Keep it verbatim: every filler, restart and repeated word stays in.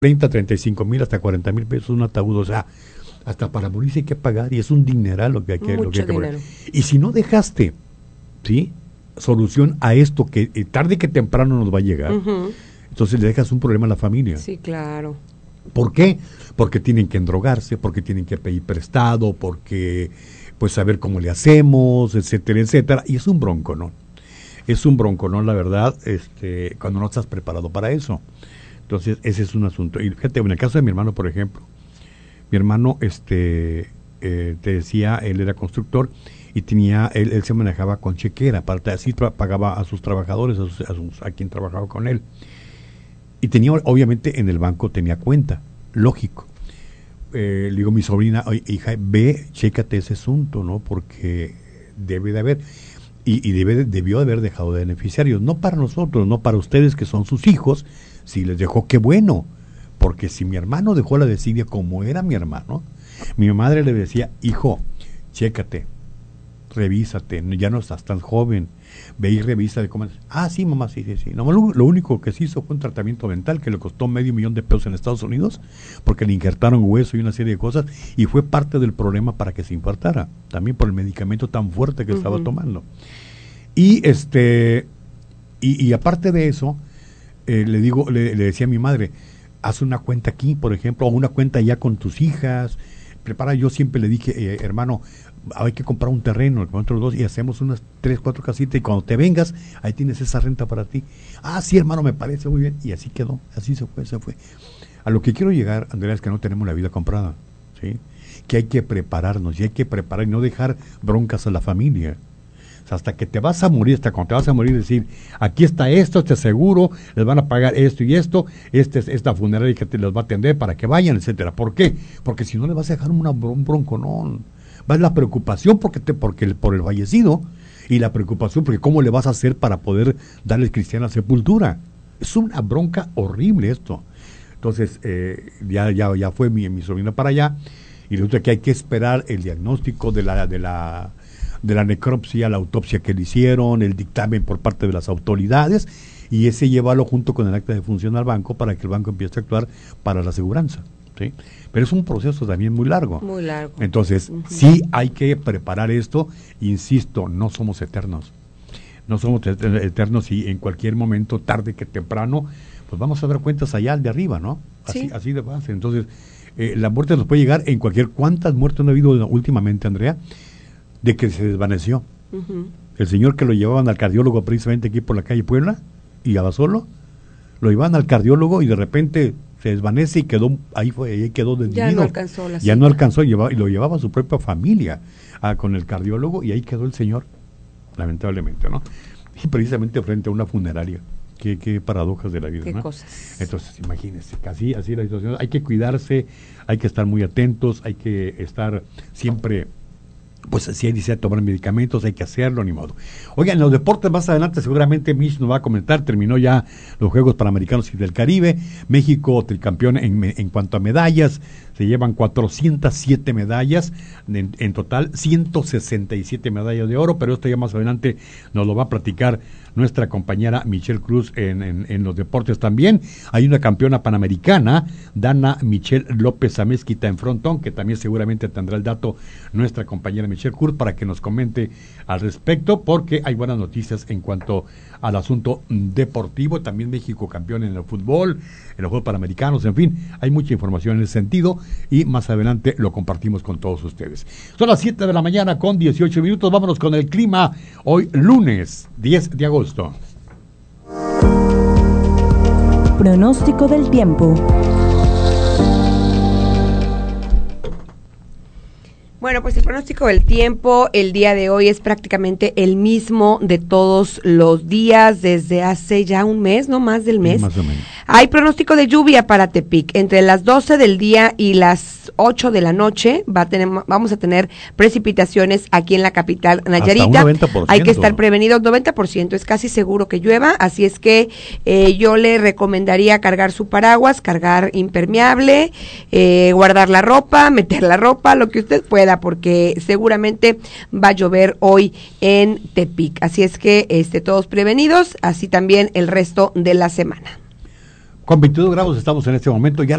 treinta, treinta y cinco mil hasta cuarenta mil pesos un ataúd, o sea, hasta para morirse hay que pagar y es un dineral lo que hay que, lo que, hay que pagar. Y si no dejaste, ¿sí?, solución a esto que eh, tarde que temprano nos va a llegar, uh-huh. entonces le dejas un problema a la familia. Sí, claro. ¿Por qué? Porque tienen que endrogarse, porque tienen que pedir prestado, porque pues saber cómo le hacemos, etcétera, etcétera, y es un bronco, ¿no? Es un bronco, ¿no? La verdad, este, cuando no estás preparado para eso. Entonces, ese es un asunto. Y fíjate, en el caso de mi hermano, por ejemplo, mi hermano, este, eh, te decía, él era constructor y tenía, él, él se manejaba con chequera, aparte así tra- pagaba a sus trabajadores, a, sus, a, sus, a quien trabajaba con él. Y tenía, obviamente, en el banco tenía cuenta, lógico. Eh, le digo a mi sobrina, oye, hija, ve, chécate ese asunto, ¿no? Porque debe de haber, y, y debe, debió de haber dejado de beneficiarios, no para nosotros, no para ustedes que son sus hijos. Si les dejó, qué bueno, porque si mi hermano dejó la desidia como era mi hermano, mi madre le decía, hijo, chécate, revísate, ya no estás tan joven, ve y revisa de cómo. Ah, sí, mamá, sí, sí, sí. No, lo, lo único que se hizo fue un tratamiento dental que le costó medio millón de pesos en Estados Unidos, porque le injertaron hueso y una serie de cosas, y fue parte del problema para que se infartara, también por el medicamento tan fuerte que uh-huh. estaba tomando. Y este, y, y aparte de eso, Eh, le digo, le, le decía a mi madre, haz una cuenta aquí, por ejemplo, o una cuenta ya con tus hijas, prepara, yo siempre le dije, eh, hermano, hay que comprar un terreno, nosotros dos, y hacemos unas tres, cuatro casitas, y cuando te vengas, ahí tienes esa renta para ti. Ah, sí, hermano, me parece muy bien, y así quedó, así se fue, se fue. A lo que quiero llegar, Andrea, es que no tenemos la vida comprada, ¿sí? Que hay que prepararnos, y hay que preparar, y no dejar broncas a la familia. Hasta que te vas a morir, hasta cuando te vas a morir, decir, aquí está esto, este seguro, les van a pagar esto y esto, este, esta funeraria que te los va a atender para que vayan, etcétera. ¿Por qué? Porque si no le vas a dejar una, un bronconón. Va la preocupación porque te, porque el, por el fallecido, y la preocupación porque cómo le vas a hacer para poder darle cristiana sepultura. Es una bronca horrible esto. Entonces, eh, ya, ya, ya fue mi, mi sobrina para allá, y resulta que hay que esperar el diagnóstico de la, de la de la necropsia, la autopsia que le hicieron, el dictamen por parte de las autoridades, y ese llévalo junto con el acta de función al banco para que el banco empiece a actuar para la aseguranza, ¿sí? Pero es un proceso también muy largo. Muy largo. Entonces, uh-huh. sí hay que preparar esto, insisto, no somos eternos. No somos eternos y en cualquier momento, tarde que temprano, pues vamos a dar cuentas allá al de arriba, ¿no? Así, sí. así de base. Entonces, eh, la muerte nos puede llegar en cualquier. ¿Cuántas muertes no ha habido últimamente, Andrea? De que se desvaneció. Uh-huh. El señor que lo llevaban al cardiólogo precisamente aquí por la calle Puebla, y Abasolo, lo llevaban al cardiólogo y de repente se desvanece y quedó, ahí fue, ahí quedó detenido. Ya no alcanzó la Ya cita. no alcanzó, llevaba, y lo llevaba a su propia familia a, con el cardiólogo, y ahí quedó el señor, lamentablemente, ¿no? Y precisamente frente a una funeraria. Qué, qué paradojas de la vida, qué ¿no? Cosas. Entonces, imagínense, casi así la situación. Hay que cuidarse, hay que estar muy atentos, hay que estar siempre. Pues si hay necesidad de tomar medicamentos, hay que hacerlo, ni modo. Oigan, en los deportes más adelante seguramente Mish nos va a comentar, terminó ya los Juegos Panamericanos y del Caribe, México tricampeón en, en cuanto a medallas, se llevan cuatrocientas siete medallas, en, en total ciento sesenta y siete medallas de oro, pero esto ya más adelante nos lo va a platicar nuestra compañera Michelle Cruz en, en, en los deportes también. Hay una campeona panamericana, Dana Michelle López Amezquita en frontón, que también seguramente tendrá el dato nuestra compañera Michelle Cruz para que nos comente al respecto, porque hay buenas noticias en cuanto al asunto deportivo. También México campeón en el fútbol, en los Juegos Panamericanos, en fin, hay mucha información en ese sentido y más adelante lo compartimos con todos ustedes. Son las siete de la mañana con dieciocho minutos, vámonos con el clima hoy lunes diez de agosto. Pronóstico del tiempo. Bueno, pues el pronóstico del tiempo el día de hoy es prácticamente el mismo de todos los días desde hace ya un mes, no más del mes. Sí, más o menos. Hay pronóstico de lluvia para Tepic entre las doce del día y las ocho de la noche. Va a tener, vamos a tener precipitaciones aquí en la capital Nayarita. Hasta un noventa por ciento. Hay que estar prevenidos, noventa por ciento, es casi seguro que llueva, así es que eh, yo le recomendaría cargar su paraguas, cargar impermeable, eh, guardar la ropa, meter la ropa, lo que usted pueda, porque seguramente va a llover hoy en Tepic. Así es que este, todos prevenidos, así también el resto de la semana. Con veintidós grados estamos en este momento, ya